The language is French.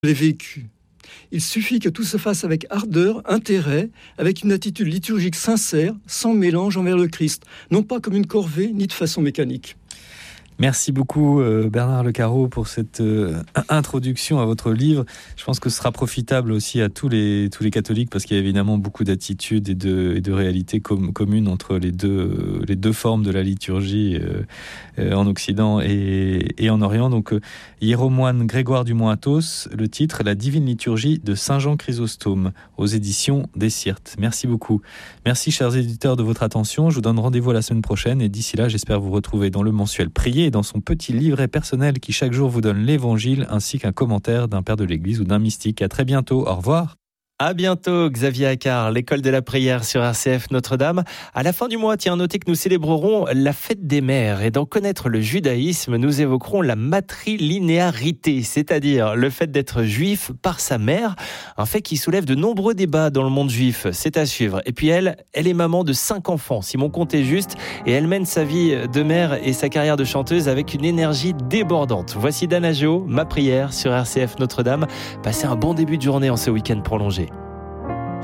l'ai vécu. Il suffit que tout se fasse avec ardeur, intérêt, avec une attitude liturgique sincère, sans mélange envers le Christ, non pas comme une corvée, ni de façon mécanique. Merci beaucoup Bernard Lecaro pour cette introduction à votre livre. Je pense que ce sera profitable aussi à tous les catholiques parce qu'il y a évidemment beaucoup d'attitudes et de réalités communes entre les deux formes de la liturgie en Occident et en Orient. Donc hiéromoine Grégoire du Mont-Athos, le titre La divine liturgie de Saint Jean Chrysostome aux éditions des Syrtes. Merci beaucoup. Merci chers éditeurs de votre attention. Je vous donne rendez-vous la semaine prochaine et d'ici là j'espère vous retrouver dans le mensuel Prier et dans son petit livret personnel qui chaque jour vous donne l'évangile ainsi qu'un commentaire d'un père de l'église ou d'un mystique. À très bientôt, au revoir. À bientôt, Xavier Accard, l'école de la prière sur RCF Notre-Dame. À la fin du mois, notez que nous célébrerons la fête des mères. Et d'en connaître le judaïsme, nous évoquerons la matrilinéarité, c'est-à-dire le fait d'être juif par sa mère. Un fait qui soulève de nombreux débats dans le monde juif. C'est à suivre. Et puis elle est maman de 5 enfants, si mon compte est juste. Et elle mène sa vie de mère et sa carrière de chanteuse avec une énergie débordante. Voici Dana Geo, ma prière sur RCF Notre-Dame. Passez un bon début de journée en ce week-end prolongé.